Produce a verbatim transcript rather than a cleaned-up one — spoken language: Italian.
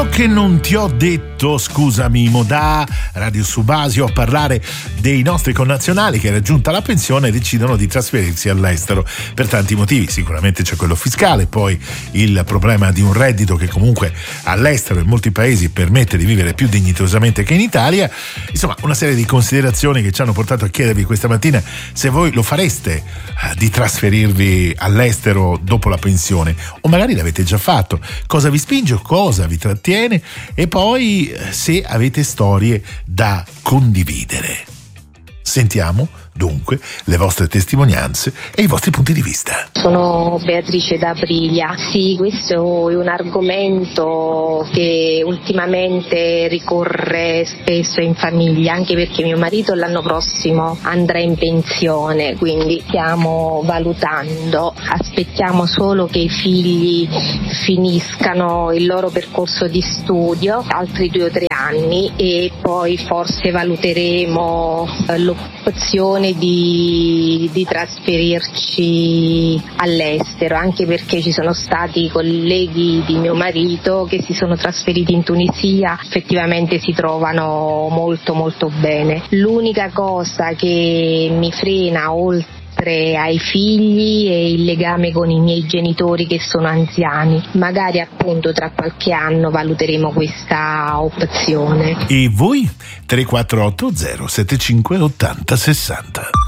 Quello che non ti ho detto, scusa Mimo, da Radio Subasio a parlare dei nostri connazionali che, raggiunta la pensione, decidono di trasferirsi all'estero per tanti motivi. Sicuramente c'è quello fiscale, poi il problema di un reddito che comunque all'estero in molti paesi permette di vivere più dignitosamente che in Italia. Insomma, una serie di considerazioni che ci hanno portato a chiedervi questa mattina se voi lo fareste eh, di trasferirvi all'estero dopo la pensione, o magari l'avete già fatto, cosa vi spinge o cosa vi trattiene, e poi se avete storie da condividere. Sentiamo dunque le vostre testimonianze e i vostri punti di vista. Sono Beatrice d'Aprilia. Sì, questo è un argomento che ultimamente ricorre spesso in famiglia, anche perché mio marito l'anno prossimo andrà in pensione, quindi stiamo valutando. Aspettiamo solo che i figli finiscano il loro percorso di studio, altri due o tre anni, e poi forse valuteremo l'opzione Di, di trasferirci all'estero, anche perché ci sono stati colleghi di mio marito che si sono trasferiti in Tunisia, effettivamente si trovano molto molto bene. L'unica cosa che mi frena, oltre ai figli, è il legame con i miei genitori che sono anziani. Magari appunto tra qualche anno valuteremo questa opzione. E voi? tre quattro otto zero sette cinque otto zero sessanta.